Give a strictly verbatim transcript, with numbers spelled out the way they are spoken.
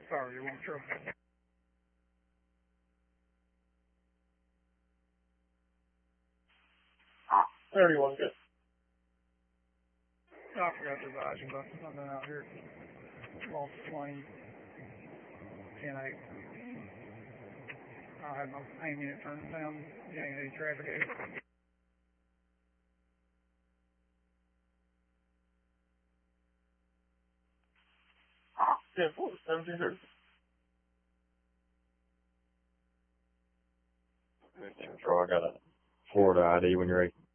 Sorry, you won't trouble. thirty-one, good. Oh, I forgot to advise you about something out here. Lost twenty, ten eight. I had my pain unit turned down, getting any traffic. ten four, seventeen thirty. fifteen, Troy, I got a Florida I D when you're ready.